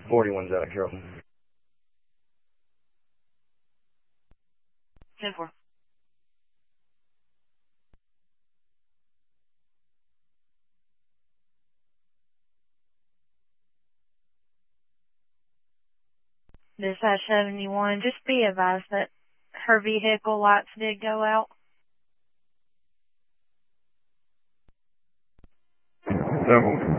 41 Zach, Carroll. 10-4. Dispatch 71, just be advised that her vehicle lights did go out. 7.